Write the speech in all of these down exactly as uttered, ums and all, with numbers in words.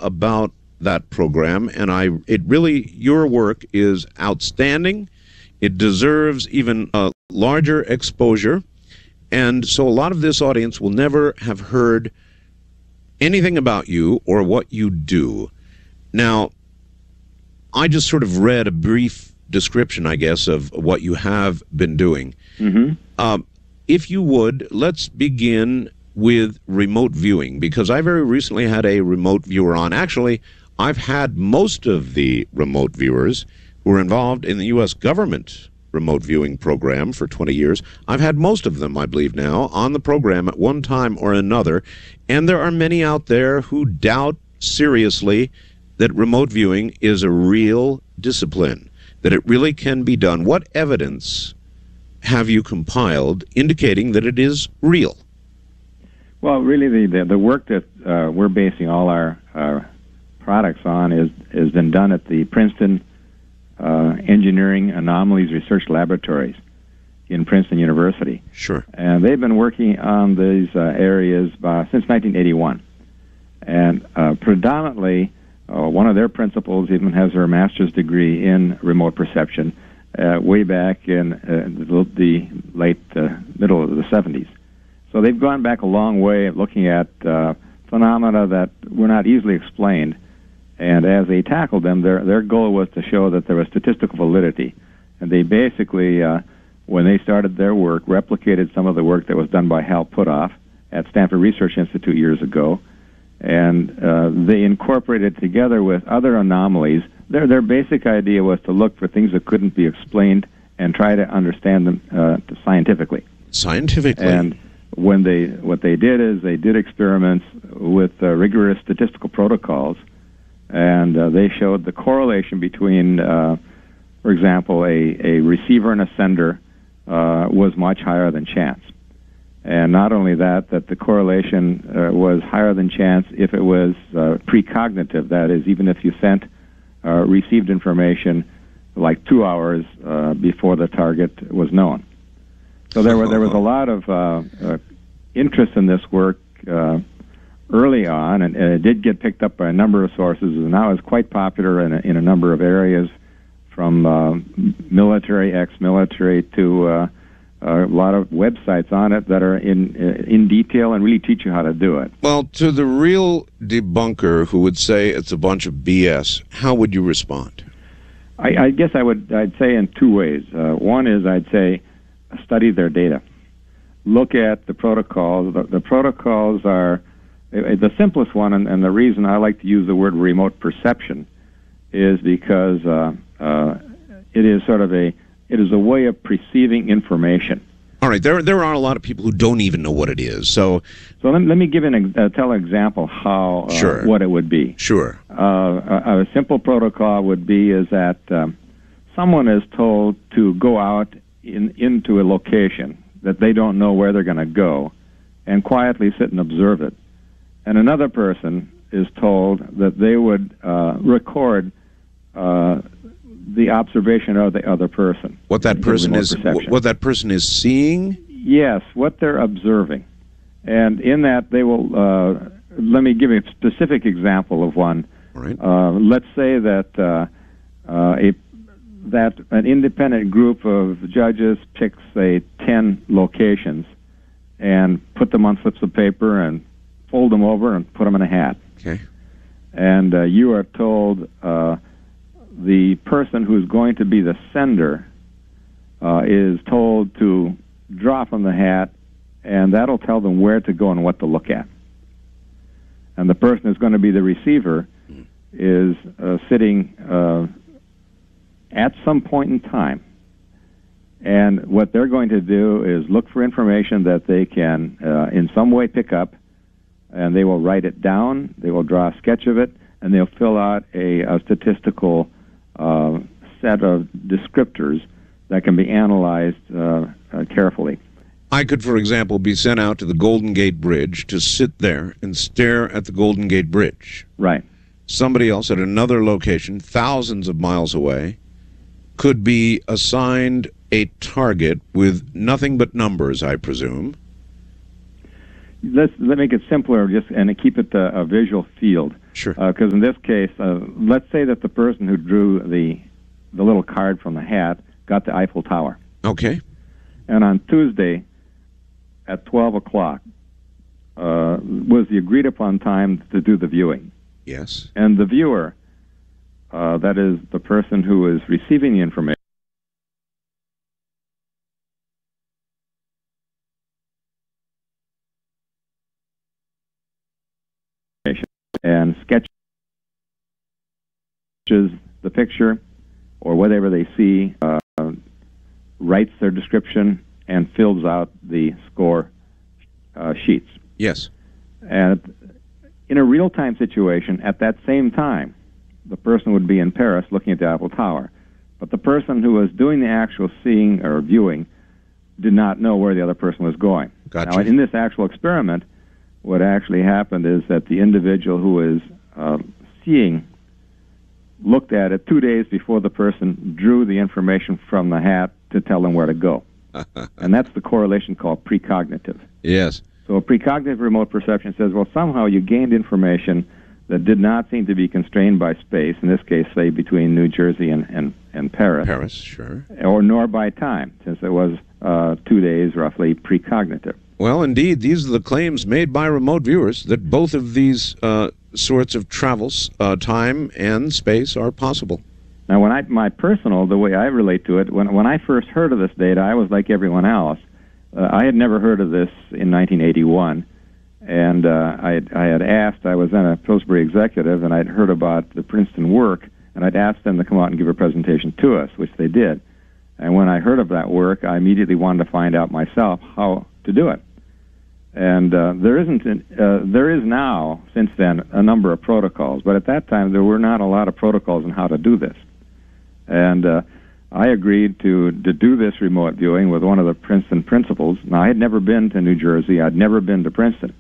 about that program, and I it really, your work is outstanding. It deserves even a larger exposure, and so a lot of this audience will never have heard anything about you or what you do. Now, I just sort of read a brief description, I guess, of what you have been doing. Mm-hmm. Um, if you would, let's begin with remote viewing, because I very recently had a remote viewer on. Actually, I've had most of the remote viewers who were involved in the U S government remote viewing program for twenty years. I've had most of them, I believe now, on the program at one time or another, and there are many out there who doubt seriously that remote viewing is a real discipline, that it really can be done. What evidence have you compiled indicating that it is real? Well, really, the, the, the work that uh, we're basing all our, our products on is has been done at the Princeton uh, Engineering Anomalies Research Laboratories in Princeton University. Sure. And they've been working on these uh, areas by, since nineteen eighty-one. And uh, predominantly, uh, one of their principals even has her master's degree in remote perception uh, way back in uh, the, the late, uh, middle of the seventies. So they've gone back a long way at looking at uh, phenomena that were not easily explained. And as they tackled them, their their goal was to show that there was statistical validity. And they basically, uh, when they started their work, replicated some of the work that was done by Hal Puthoff at Stanford Research Institute years ago. And uh, they incorporated together with other anomalies. Their their basic idea was to look for things that couldn't be explained and try to understand them uh, scientifically. Scientifically. And when they what they did is they did experiments with uh, rigorous statistical protocols, and uh, they showed the correlation between, uh, for example, a, a receiver and a sender uh, was much higher than chance. And not only that, that the correlation uh, was higher than chance if it was uh, precognitive, that is, even if you sent uh, received information like two hours uh, before the target was known. So there, were, there was a lot of uh, uh, interest in this work uh, early on, and, and it did get picked up by a number of sources, and now it's quite popular in a, in a number of areas, from uh, military, ex-military, to uh, a lot of websites on it that are in in detail and really teach you how to do it. Well, to the real debunker who would say it's a bunch of B S, how would you respond? I, I guess I would I'd say in two ways. Uh, one is I'd say study their data. Look at the protocols. The, the protocols are uh, the simplest one, and, and the reason I like to use the word remote perception is because uh, uh, it is sort of a it is a way of perceiving information. All right, there there are a lot of people who don't even know what it is. So, so let, let me give an uh, tell an example how uh, sure. what it would be. Sure. Uh, a, a simple protocol would be is that um, someone is told to go out in into a location that they don't know where they're going to go, and quietly sit and observe it. And another person is told that they would uh, record uh, the observation of the other person. What that person is, perception. what that person is seeing? Yes, what they're observing. And in that, they will, uh, let me give you a specific example of one. All right. Uh, let's say that uh, uh, a that an independent group of judges picks, say, ten locations and put them on slips of paper and fold them over and put them in a hat. Okay. And uh, you are told uh, the person who's going to be the sender uh, is told to draw from the hat, and that'll tell them where to go and what to look at. And the person who's going to be the receiver mm. is uh, sitting uh, at some point in time. And what they're going to do is look for information that they can uh, in some way pick up, and they will write it down, they will draw a sketch of it, and they'll fill out a, a statistical uh, set of descriptors that can be analyzed uh, uh, carefully. I could, for example, be sent out to the Golden Gate Bridge to sit there and stare at the Golden Gate Bridge. Right. Somebody else at another location, thousands of miles away, could be assigned a target with nothing but numbers, I presume. let's let make it simpler, just and keep it a, a visual field. Sure. Because uh, in this case, uh, let's say that the person who drew the the little card from the hat got the Eiffel Tower. Okay. And on Tuesday at twelve o'clock uh, was the agreed upon time to do the viewing. Yes. And the viewer, uh, that is the person who is receiving the information, and sketches the picture or whatever they see, uh, writes their description, and fills out the score uh, sheets. Yes. And in a real-time situation, at that same time, the person would be in Paris looking at the Eiffel Tower. But the person who was doing the actual seeing or viewing did not know where the other person was going. Gotcha. Now, in this actual experiment, what actually happened is that the individual who is uh, seeing looked at it two days before the person drew the information from the hat to tell them where to go. And that's the correlation called precognitive. Yes. So a precognitive remote perception says, well, somehow you gained information that did not seem to be constrained by space, in this case, say, between New Jersey and, and, and Paris. Paris, sure. Or nor by time, since it was uh, two days roughly precognitive. Well, indeed, these are the claims made by remote viewers that both of these uh, sorts of travels, uh, time and space, are possible. Now, when I, my personal, the way I relate to it, when, when I first heard of this data, I was like everyone else. Uh, I had never heard of this in nineteen eighty-one, and uh, I, had, I had asked, I was then a Pillsbury executive, and I'd heard about the Princeton work, and I'd asked them to come out and give a presentation to us, which they did. And when I heard of that work, I immediately wanted to find out myself how to do it. And uh, there isn't, an, uh, there is now, since then, a number of protocols, but at that time there were not a lot of protocols on how to do this. And uh, I agreed to, to do this remote viewing with one of the Princeton principals. Now, I had never been to New Jersey. I'd never been to Princeton.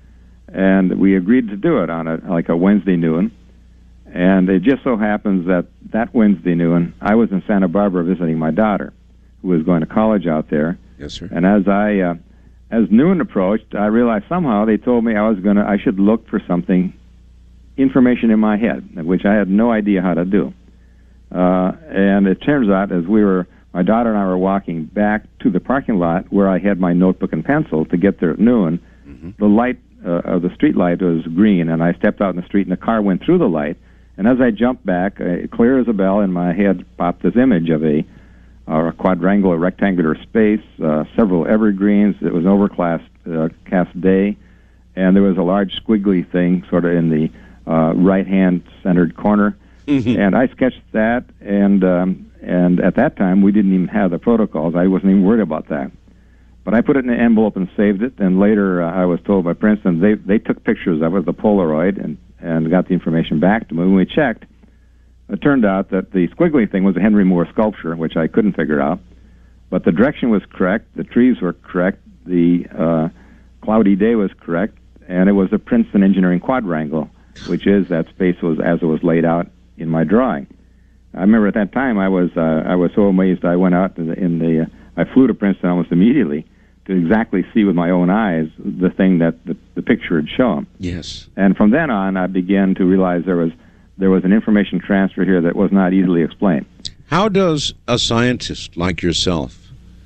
And we agreed to do it on a, like a Wednesday noon. And it just so happens that that Wednesday noon, I was in Santa Barbara visiting my daughter, who was going to college out there. Yes, sir. And as I, uh, as noon approached, I realized somehow they told me I was going to, I should look for something, information in my head, which I had no idea how to do. Uh, and it turns out, as we were, my daughter and I were walking back to the parking lot where I had my notebook and pencil to get there at noon, mm-hmm. the light uh, of the street light was green, and I stepped out in the street, and the car went through the light. And as I jumped back, uh, clear as a bell, in my head popped this image of a, uh, a quadrangular, rectangular space, uh, several evergreens. It was an overcast uh, cast day, and there was a large squiggly thing sort of in the uh, right-hand centered corner. Mm-hmm. And I sketched that, and um, and at that time we didn't even have the protocols. I wasn't even worried about that. But I put it in an envelope and saved it. And later uh, I was told by Princeton they they took pictures of it with the Polaroid and and got the information back to me. When we checked, it turned out that the squiggly thing was a Henry Moore sculpture, which I couldn't figure out. But the direction was correct, the trees were correct, the uh, cloudy day was correct, and it was a Princeton engineering quadrangle, which is that space was as it was laid out in my drawing. I remember at that time I was uh, I was so amazed I went out in the, in the uh, I flew to Princeton almost immediately to exactly see with my own eyes the thing that the, the picture had shown. Yes. And from then on I began to realize there was there was an information transfer here that was not easily explained. How does a scientist like yourself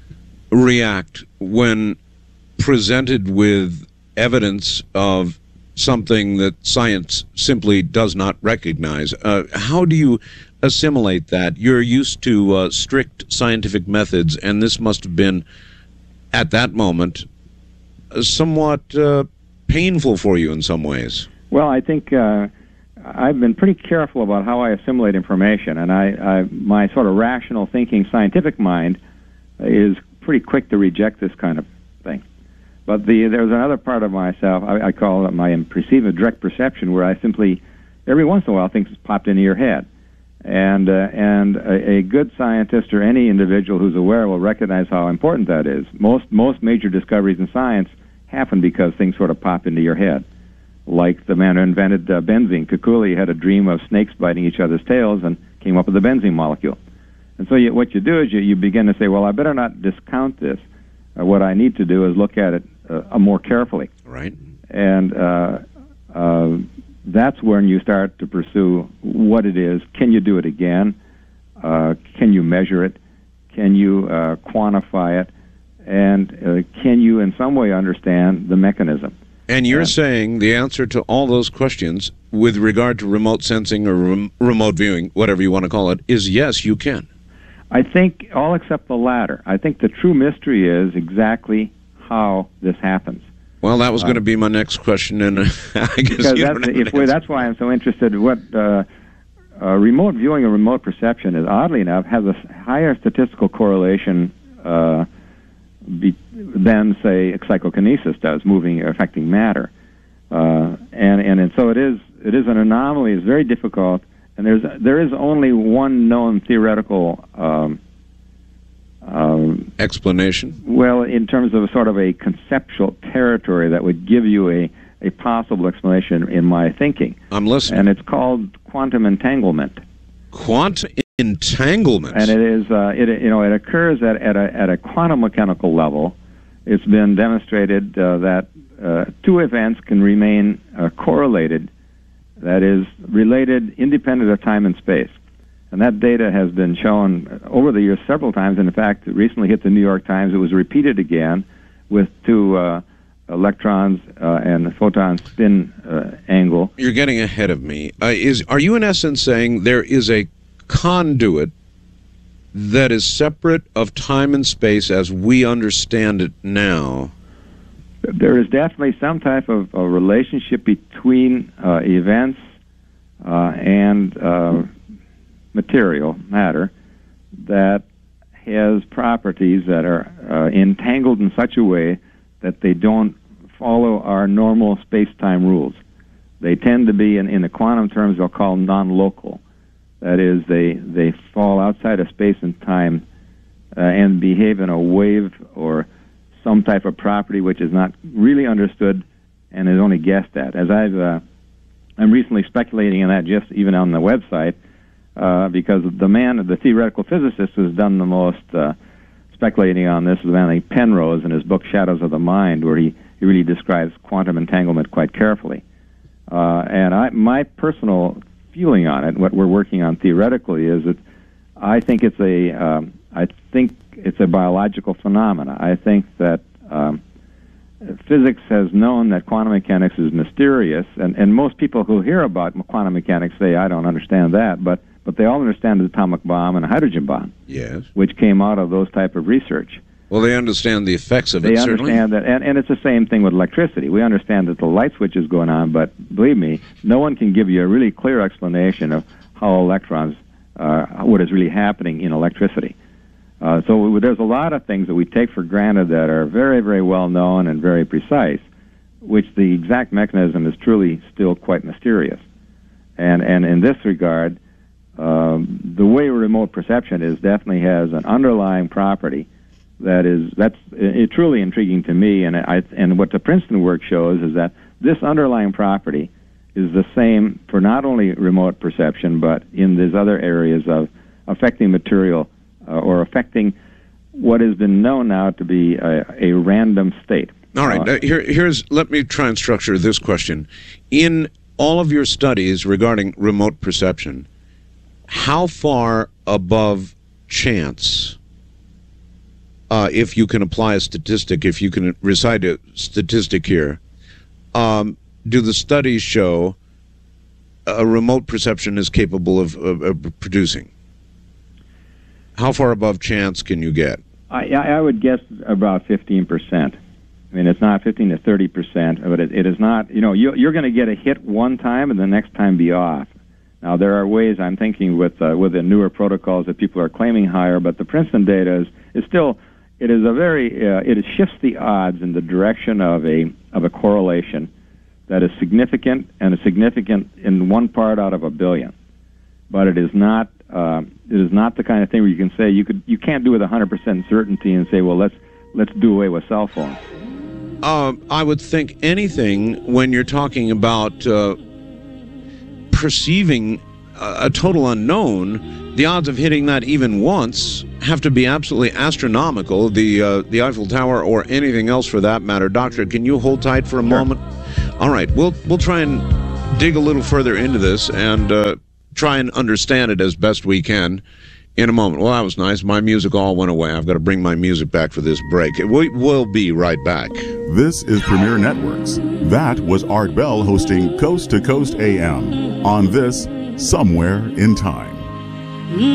react when presented with evidence of something that science simply does not recognize? Uh, how do you assimilate that? You're used to uh, strict scientific methods, and this must have been, at that moment, uh, somewhat uh, painful for you in some ways. Well, I think uh, I've been pretty careful about how I assimilate information, and I, I my sort of rational thinking scientific mind is pretty quick to reject this kind of thing. But the, there's another part of myself, I, I call it my perceived direct perception, where I simply, every once in a while, things popped into your head. And, uh, and a, a good scientist or any individual who's aware will recognize how important that is. Most, most major discoveries in science happen because things sort of pop into your head. Like the man who invented uh, benzene. Kekule had a dream of snakes biting each other's tails and came up with the benzene molecule. And so you, what you do is you, you begin to say, well, I better not discount this. Uh, what I need to do is look at it uh, more carefully. Right. And uh, uh, that's when you start to pursue what it is. Can you do it again? Uh, can you measure it? Can you uh, quantify it? And uh, can you in some way understand the mechanism? And you're and, saying the answer to all those questions with regard to remote sensing or rem- remote viewing, whatever you want to call it, is yes, you can. I think all except the latter. I think the true mystery is exactly how this happens. Well, that was uh, going to be my next question, and uh, I guess because you that's, don't if we, that's why I'm so interested in what uh, uh, remote viewing and remote perception is, oddly enough, has a higher statistical correlation uh, be, than, say, psychokinesis does, moving, affecting matter. Uh, and, and and so it is it is an anomaly. It's very difficult, and there's there is only one known theoretical um, um, explanation. Well, in terms of a sort of a conceptual territory that would give you a, a possible explanation in my thinking. I'm listening. And it's called quantum entanglement. Quantum entanglement. And it is uh, it you know it occurs at at a at a quantum mechanical level. It's been demonstrated uh, that uh, two events can remain uh, correlated, that is, related independent of time and space. And that data has been shown over the years several times. And in fact, it recently hit the New York Times. It was repeated again with two uh, electrons uh, and the photon spin uh, angle. You're getting ahead of me. Uh, is Are you in essence saying there is a conduit that is separate of time and space as we understand it now? There is definitely some type of a relationship between uh, events uh, and uh, material, matter, that has properties that are uh, entangled in such a way that they don't follow our normal space-time rules. They tend to be, in, in the quantum terms, they'll call non-local. That is, they, they fall outside of space and time uh, and behave in a wave or some type of property which is not really understood and is only guessed at. As I've, uh, I'm recently speculating on that just even on the website uh, because the man, the theoretical physicist who's done the most uh, speculating on this is a man named Penrose in his book Shadows of the Mind, where he, he really describes quantum entanglement quite carefully. Uh, and I, my personal feeling on it, what we're working on theoretically, is that I think it's a, um, I think it's a biological phenomena. I think that um, physics has known that quantum mechanics is mysterious, and, and most people who hear about quantum mechanics say, I don't understand that, but, but they all understand the atomic bomb and a hydrogen bomb, yes, which came out of those type of research. Well, they understand the effects of they it, understand certainly. that, and, and it's the same thing with electricity. We understand that the light switch is going on, but believe me, no one can give you a really clear explanation of how electrons, uh, what is really happening in electricity. Uh, so there's a lot of things that we take for granted that are very, very well known and very precise, which the exact mechanism is truly still quite mysterious. And and in this regard, um, the way remote perception is definitely has an underlying property that is that's it, truly intriguing to me. And I and what the Princeton work shows is that this underlying property is the same for not only remote perception, but in these other areas of affecting material uh, or affecting what has been known now to be a, a random state. All right. Uh, here, here's let me try and structure this question. In all of your studies regarding remote perception, how far above chance, uh, if you can apply a statistic, if you can recite a statistic here, um, do the studies show a remote perception is capable of, of, of producing? How far above chance can you get? I, I would guess about fifteen percent. I mean, it's not fifteen to thirty percent, but it, it is not, you know, you, you're going to get a hit one time and the next time be off. Now, there are ways I'm thinking with uh, with the newer protocols that people are claiming higher, but the Princeton data is, is still, it is a very, uh, it shifts the odds in the direction of a of a correlation that is significant and is significant in one part out of a billion. But it is not, uh, it is not the kind of thing where you can say you could, you can't do it with one hundred percent certainty and say, well, let's let's do away with cell phones. Uh, I would think anything when you're talking about uh, perceiving a, a total unknown, the odds of hitting that even once have to be absolutely astronomical, the uh, the Eiffel Tower or anything else for that matter. Doctor, can you hold tight for a Sure. moment? All right, we'll, we'll try and dig a little further into this and uh, try and understand it as best we can in a moment. Well, that was nice. My music all went away. I've got to bring my music back for this break. We will be right back. This is Premier Networks. That was Art Bell hosting Coast to Coast A M on this Somewhere in Time.